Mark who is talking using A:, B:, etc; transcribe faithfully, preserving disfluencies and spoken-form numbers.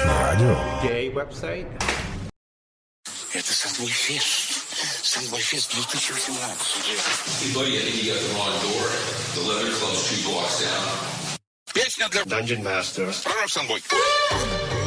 A: Радио.
B: Гей-веб-сайт.
C: Это Сандвольфест. Сандвольфест две тысячи восемнадцать.
D: Hey, buddy, I think you got the wrong door. The Leather Club's two blocks down.
C: Песня для
B: Dungeon Masters.
C: Пророк Сандвой.